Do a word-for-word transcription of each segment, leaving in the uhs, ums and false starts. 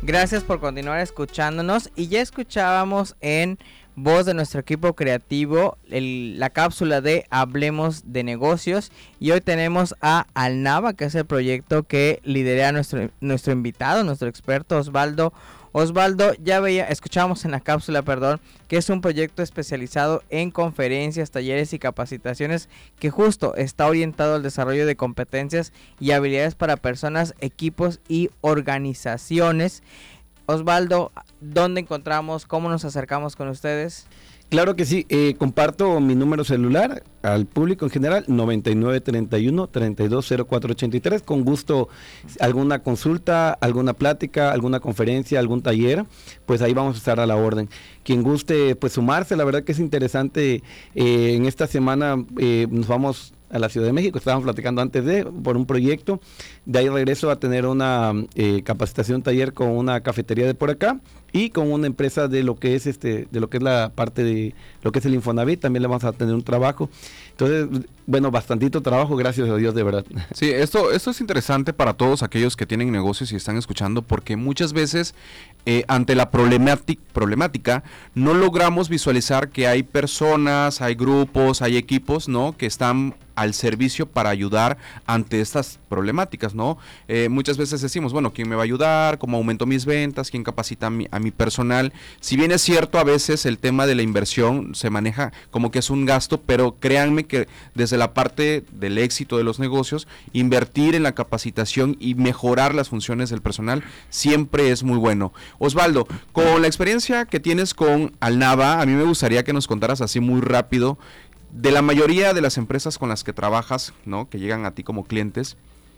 Gracias por continuar escuchándonos. Y ya escuchábamos en voz de nuestro equipo creativo el, la cápsula de Hablemos de Negocios. Y hoy tenemos a Alnava, que es el proyecto que lidera nuestro, nuestro invitado, nuestro experto Osvaldo. Osvaldo, ya veía, escuchábamos en la cápsula, perdón, que es un proyecto especializado en conferencias, talleres y capacitaciones que justo está orientado al desarrollo de competencias y habilidades para personas, equipos y organizaciones. Osvaldo, ¿dónde encontramos? ¿Cómo nos acercamos con ustedes? Claro que sí, eh, comparto mi número celular al público en general, noventa y nueve treinta y uno treinta y dos cero cuatro ochenta y tres, con gusto alguna consulta, alguna plática, alguna conferencia, algún taller, pues ahí vamos a estar a la orden. Quien guste pues sumarse, la verdad que es interesante, eh, en esta semana eh, nos vamos a la Ciudad de México, estábamos platicando antes de, por un proyecto, de ahí regreso a tener una eh, capacitación taller con una cafetería de por acá y con una empresa de lo que es este, de lo que es la parte de lo que es el Infonavit, también le vamos a tener un trabajo. Entonces, bueno, bastantito trabajo, gracias a Dios, de verdad. Sí, esto, esto es interesante para todos aquellos que tienen negocios y están escuchando, porque muchas veces eh, ante la problemática, problemática no logramos visualizar que hay personas, hay grupos, hay equipos, ¿no?, que están al servicio para ayudar ante estas problemáticas, ¿no? Eh, muchas veces decimos, bueno, ¿quién me va a ayudar? ¿Cómo aumento mis ventas? ¿Quién capacita a mi, a mi personal? Si bien es cierto, a veces el tema de la inversión se maneja como que es un gasto, pero créanme que desde la parte del éxito de los negocios, invertir en la capacitación y mejorar las funciones del personal siempre es muy bueno. Osvaldo, con la experiencia que tienes con Alnava, a mí me gustaría que nos contaras así muy rápido, de la mayoría de las empresas con las que trabajas, ¿no?, que llegan a ti como clientes,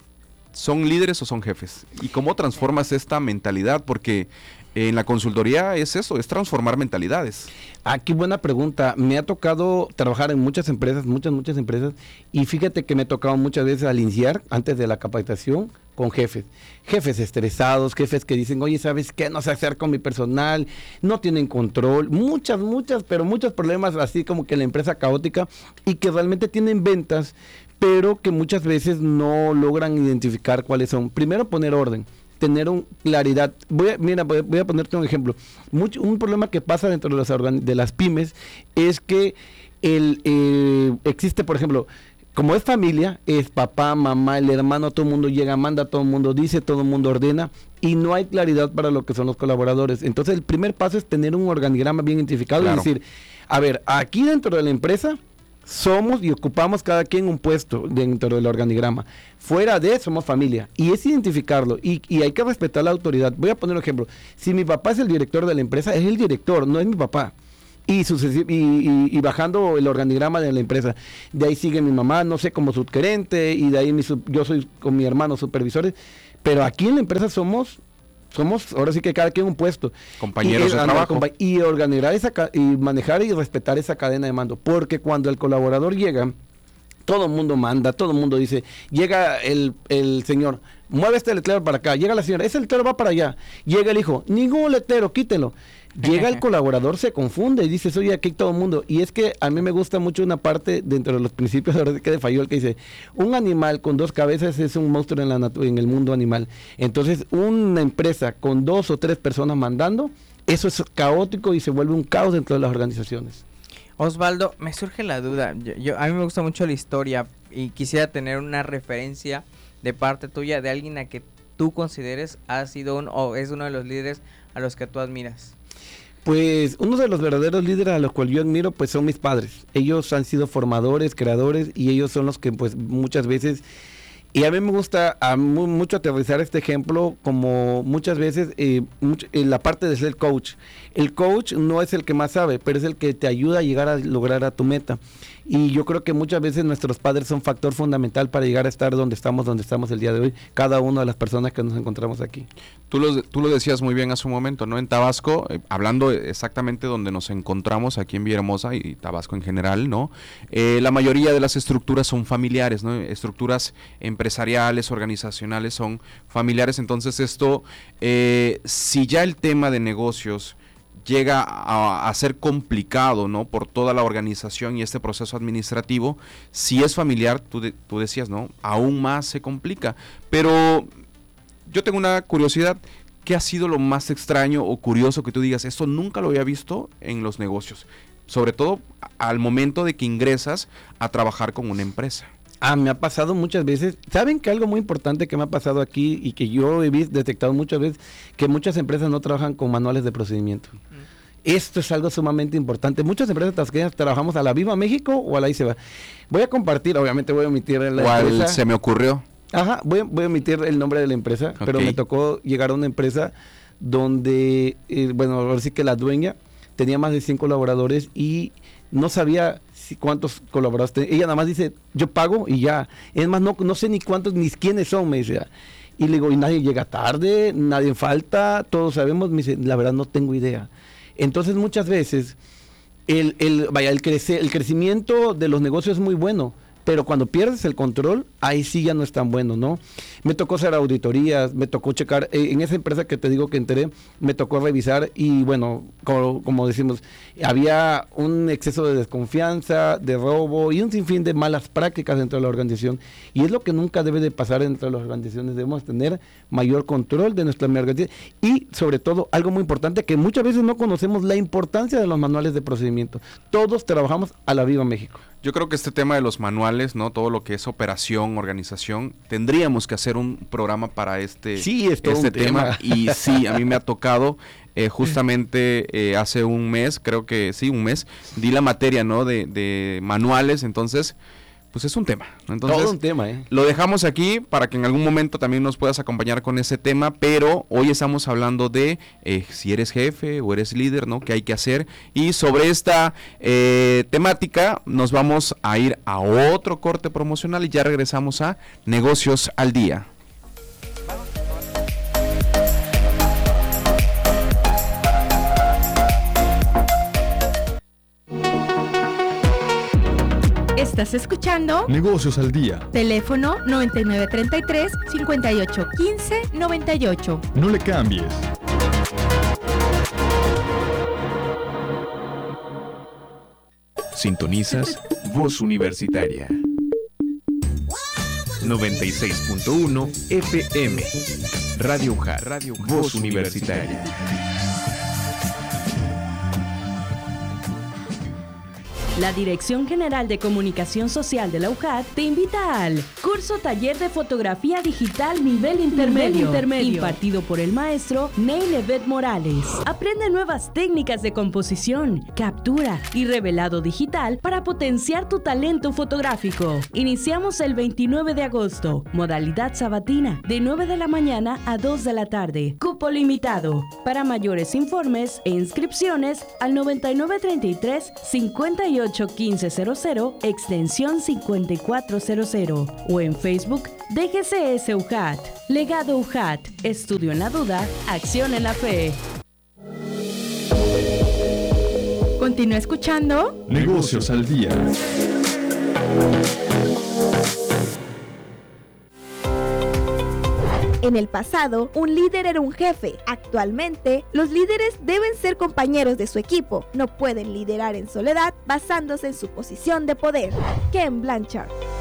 ¿son líderes o son jefes? ¿Y cómo transformas esta mentalidad? Porque en la consultoría es eso, es transformar mentalidades. Ah, qué buena pregunta. Me ha tocado trabajar en muchas empresas, muchas, muchas empresas, y fíjate que me ha tocado muchas veces al iniciar, antes de la capacitación, con jefes. Jefes estresados, jefes que dicen, oye, ¿sabes qué? No sé hacer con mi personal, no tienen control, muchas, muchas, pero muchos problemas, así como que la empresa caótica, y que realmente tienen ventas, pero que muchas veces no logran identificar cuáles son. Primero, poner orden. Tener un claridad. Voy a, mira, voy, voy a ponerte un ejemplo. Mucho, un problema que pasa dentro de las, organ, de las pymes es que el, eh, existe, por ejemplo, como es familia, es papá, mamá, el hermano, todo el mundo llega, manda, todo el mundo dice, todo el mundo ordena, y no hay claridad para lo que son los colaboradores. Entonces, el primer paso es tener un organigrama bien identificado, claro. Y decir, a ver, aquí dentro de la empresa somos y ocupamos cada quien un puesto dentro del organigrama. Fuera de, somos familia. Y es identificarlo. Y, y hay que respetar la autoridad. Voy a poner un ejemplo. Si mi papá es el director de la empresa, es el director, no es mi papá. Y, sucesi- y, y, y bajando el organigrama de la empresa. De ahí sigue mi mamá, no sé, como subgerente. Y de ahí mi sub- yo soy con mi hermano supervisores. Pero aquí en la empresa somos... Somos, ahora sí que cada quien un puesto. Compañeros y, de trabajo. Compa- y organizar esa ca- y manejar y respetar esa cadena de mando. Porque cuando el colaborador llega, todo el mundo manda, todo el mundo dice, llega el, el señor, mueve este letrero para acá, llega la señora, ese letrero va para allá, llega el hijo, ningún letrero, quítelo. Llega el colaborador, se confunde y dice, oye, aquí todo el mundo. Y es que a mí me gusta mucho una parte dentro de los principios, ahora sí que de Fayol, que dice, un animal con dos cabezas es un monstruo en, la natu- en el mundo animal. Entonces, una empresa con dos o tres personas mandando, eso es caótico y se vuelve un caos dentro de las organizaciones. Osvaldo, me surge la duda. Yo, yo, a mí me gusta mucho la historia y quisiera tener una referencia de parte tuya de alguien a que tú consideres ha sido un, o es uno de los líderes a los que tú admiras. Pues uno de los verdaderos líderes a los cuales yo admiro pues son mis padres. Ellos han sido formadores, creadores, y ellos son los que pues muchas veces, y a mí me gusta a mu- mucho aterrizar este ejemplo como muchas veces eh, mucho, en la parte de ser coach. El coach no es el que más sabe, pero es el que te ayuda a llegar a lograr a tu meta. Y yo creo que muchas veces nuestros padres son factor fundamental para llegar a estar donde estamos, donde estamos el día de hoy, cada una de las personas que nos encontramos aquí. Tú lo, tú lo decías muy bien hace un momento, ¿no? En Tabasco, eh, hablando exactamente donde nos encontramos aquí en Villahermosa y Tabasco en general, ¿no? Eh, la mayoría de las estructuras son familiares, ¿no? Estructuras empresariales, organizacionales son familiares. Entonces esto, eh, si ya el tema de negocios llega a, a ser complicado, ¿no? Por toda la organización y este proceso administrativo, si es familiar, tú, de, tú decías, ¿no? Aún más se complica. Pero yo tengo una curiosidad, ¿qué ha sido lo más extraño o curioso que tú digas, esto nunca lo había visto en los negocios? Sobre todo al momento de que ingresas a trabajar con una empresa. Ah, me ha pasado muchas veces. ¿Saben que algo muy importante que me ha pasado aquí y que yo he visto, detectado muchas veces? Que muchas empresas no trabajan con manuales de procedimiento. Mm. Esto es algo sumamente importante. Muchas empresas tasqueñas trabajamos a la Viva México o a la I C E B A. Voy a compartir, obviamente voy a omitir la ¿Cuál empresa. se me ocurrió? Ajá, voy, voy a omitir el nombre de la empresa, okay. Pero me tocó llegar a una empresa donde, eh, bueno, ahora sí que la dueña tenía más de cien colaboradores y no sabía si cuántos colaboradores tenía. Ella nada más dice, yo pago y ya. Es más, no, no sé ni cuántos, ni quiénes son, me dice. Y le digo, y nadie llega tarde, nadie falta, todos sabemos. Me dice, la verdad no tengo idea. Entonces muchas veces el, el, vaya, el, crece, el crecimiento de los negocios es muy bueno, pero cuando pierdes el control, ahí sí ya no es tan bueno, ¿no? Me tocó hacer auditorías, me tocó checar, eh, en esa empresa que te digo que entré, me tocó revisar y bueno, como, como decimos, había un exceso de desconfianza, de robo y un sinfín de malas prácticas dentro de la organización. Y es lo que nunca debe de pasar dentro de las organizaciones, debemos tener mayor control de nuestra organización y sobre todo, algo muy importante, que muchas veces no conocemos la importancia de los manuales de procedimiento. Todos trabajamos a la Viva México. Yo creo que este tema de los manuales, ¿no? Todo lo que es operación, organización, tendríamos que hacer un programa para este, sí, es todo este un tema. tema. Y sí, a mí me ha tocado, eh, justamente eh, hace un mes, creo que sí, un mes, di la materia, ¿no? De, de manuales, entonces, pues es un tema, ¿no? Entonces, todo un tema, ¿eh? Lo dejamos aquí para que en algún momento también nos puedas acompañar con ese tema, pero hoy estamos hablando de eh, si eres jefe o eres líder, ¿no? ¿Qué hay que hacer? Y sobre esta eh, temática nos vamos a ir a otro corte promocional y ya regresamos a Negocios al Día. Estás escuchando Negocios al Día. Teléfono noventa y nueve treinta y tres, cincuenta y ocho quince, noventa y ocho. No le cambies. Sintonizas Voz Universitaria noventa y seis punto uno F M. Radio U J A T, Radio Voz Universitaria. La Dirección General de Comunicación Social de la U J A T te invita al curso Taller de Fotografía Digital Nivel Intermedio, nivel intermedio impartido por el maestro Neil Evet Morales. Aprende nuevas técnicas de composición, captura y revelado digital para potenciar tu talento fotográfico. Iniciamos el veintinueve de agosto, modalidad sabatina, de nueve de la mañana a dos de la tarde. Cupo limitado. Para mayores informes e inscripciones al noventa y nueve treinta y tres, cincuenta y ocho quince cero cero, extensión cincuenta y cuatro cero cero o en Facebook D G C S U J A T. Legado U J A T. Estudio en la duda, acción en la fe. Continúa escuchando Negocios al Día. En el pasado, un líder era un jefe. Actualmente, los líderes deben ser compañeros de su equipo. No pueden liderar en soledad basándose en su posición de poder. Ken Blanchard.